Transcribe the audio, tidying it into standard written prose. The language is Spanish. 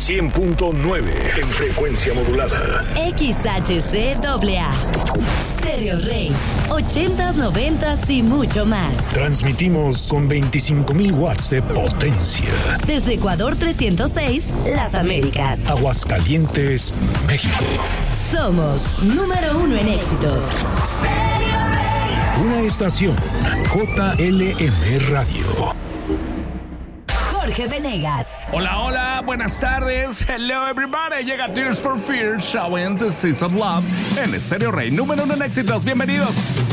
100.9 en frecuencia modulada. XHCAA. Stereo Rey. 80s, 90s y mucho más. Transmitimos con 25,000 watts de potencia. Desde Ecuador 306, Las Américas. Aguascalientes, México. Somos número 1 en éxitos. Una estación JLM Radio. Jorge Venegas. Hola, hola, buenas tardes. Hello everybody. Llega Tears for Fears, Showing the Seas of Love en Stereo Rey, número 1 en éxitos. Bienvenidos.